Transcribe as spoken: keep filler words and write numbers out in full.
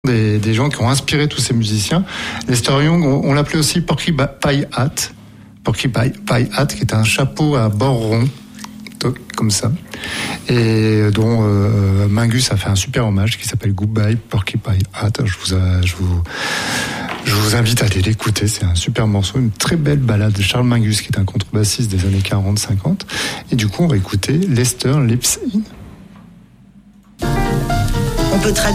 Des, des gens qui ont inspiré tous ces musiciens. Lester Young, on, on l'appelait aussi Porky Pie Hat, Porky Pie, Pie Hat, qui est un chapeau à bord rond, comme ça, et dont euh, Mingus a fait un super hommage qui s'appelle Goodbye Porky Pie Hat. Je vous, je vous, je vous invite à aller l'écouter. C'est un super morceau, une très belle ballade de Charles Mingus, qui est un contrebassiste des années quarante cinquante. Et du coup, on va écouter Lester Lips In. On peut traduire